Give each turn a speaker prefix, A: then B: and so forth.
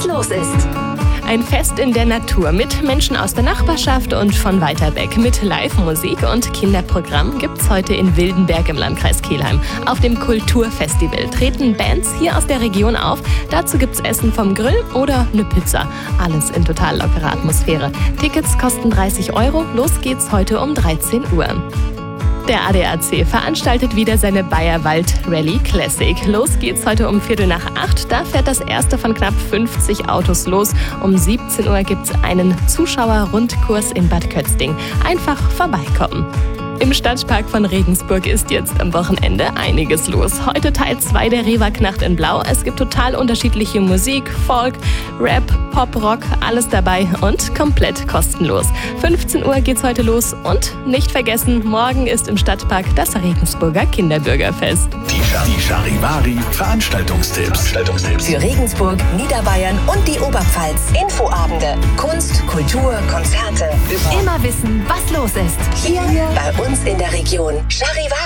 A: was los ist.
B: Ein Fest in der Natur mit Menschen aus der Nachbarschaft und von weiter weg. Mit Live-Musik und Kinderprogramm gibt's heute in Wildenberg im Landkreis Kelheim. Auf dem Kulturfestival treten Bands hier aus der Region auf. Dazu gibt's Essen vom Grill oder eine Pizza. Alles in total lockerer Atmosphäre. Tickets kosten 30 €. Los geht's heute um 13 Uhr. Der ADAC veranstaltet wieder seine Bayerwald Rally Classic. Los geht's heute um 7:45. Da fährt das erste von knapp 50 Autos los. Um 17 Uhr gibt's einen Zuschauer-Rundkurs in Bad Kötzding. Einfach vorbeikommen. Im Stadtpark von Regensburg ist jetzt am Wochenende einiges los. Heute Teil 2 der Rehwagnacht in Blau. Es gibt total unterschiedliche Musik, Folk, Rap, Pop, Rock, alles dabei und komplett kostenlos. 15 Uhr geht's heute los und nicht vergessen, morgen ist im Stadtpark das Regensburger Kinderbürgerfest.
C: Die Charivari Veranstaltungstipps.
A: Für Regensburg, Niederbayern und die Oberpfalz. Infoabende, Kunst, Kultur, Konzerte. Immer wissen, was los ist. Hier bei uns in der Region. Charivari.